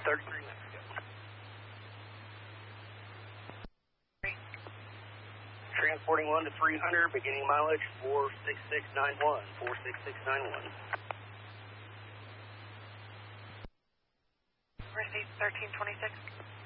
33 Mexico. Transporting 1 to 300, beginning mileage 46691, 46691. Received 1326.